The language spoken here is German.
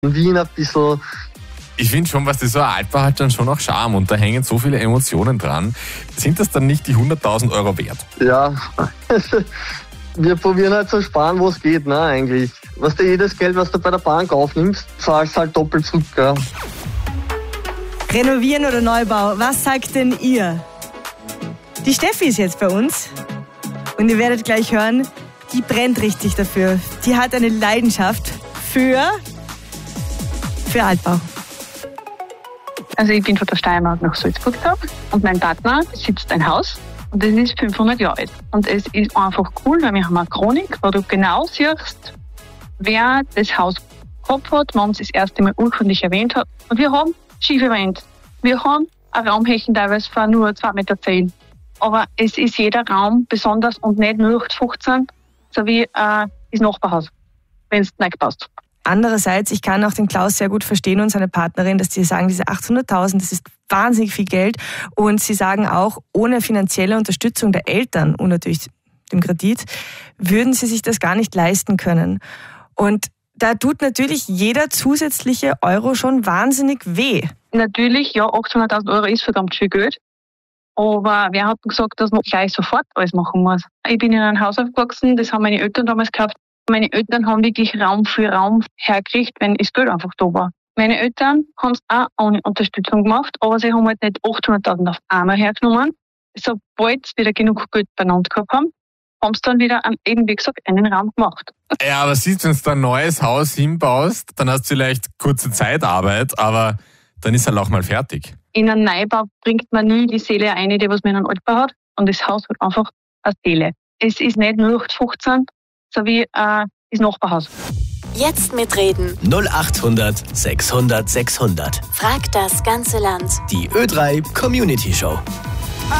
in Wien ein bisschen. Ich finde schon, was das so ein Altbau hat, dann schon auch Charme und da hängen so viele Emotionen dran. Sind das dann nicht die 100.000 Euro wert? Ja, wir probieren halt zu sparen, wo es geht, ne, eigentlich. Was du jedes Geld, was du bei der Bank aufnimmst, zahlst halt doppelt zurück, ja. Renovieren oder Neubau, was sagt denn ihr? Die Steffi ist jetzt bei uns und ihr werdet gleich hören, die brennt richtig dafür. Die hat eine Leidenschaft für Altbau. Also ich bin von der Steiermark nach Salzburg gezogen und mein Partner besitzt ein Haus und das ist 500 Jahre alt. Und es ist einfach cool, weil wir haben eine Chronik, wo du genau siehst, wer das Haus gehabt hat, wann es das erste Mal urkundlich erwähnt hat. Und wir haben schiefe Wände. Wir haben ein Raumhechen teilweise von nur 2,10 Meter. Aber es ist jeder Raum besonders und nicht 0815, so wie das Nachbarhaus, wenn es nicht passt. Andererseits, ich kann auch den Klaus sehr gut verstehen und seine Partnerin, dass sie sagen, diese 800.000, das ist wahnsinnig viel Geld. Und sie sagen auch, ohne finanzielle Unterstützung der Eltern und natürlich dem Kredit, würden sie sich das gar nicht leisten können. Und da tut natürlich jeder zusätzliche Euro schon wahnsinnig weh. Natürlich, ja, 800.000 Euro ist verdammt viel Geld. Aber wer hat gesagt, dass man gleich sofort alles machen muss? Ich bin in einem Haus aufgewachsen, das haben meine Eltern damals gehabt. Meine Eltern haben wirklich Raum für Raum hergekriegt, wenn das Geld einfach da war. Meine Eltern haben es auch ohne Unterstützung gemacht, aber sie haben halt nicht 800.000 auf einmal hergenommen. Sobald sie wieder genug Geld beieinander gehabt haben, haben sie dann wieder, eben wie gesagt, einen Raum gemacht. Ja, aber siehst du, wenn du ein neues Haus hinbaust, dann hast du vielleicht kurze Zeitarbeit, aber dann ist halt auch mal fertig. In einen Neubau bringt man nie die Seele ein, die was man in einem Altbau hat. Und das Haus hat einfach eine Seele. Es ist nicht 0815, so wie das Nachbarhaus. Jetzt mitreden. 0800 600 600. Frag das ganze Land. Die Ö3 Community Show.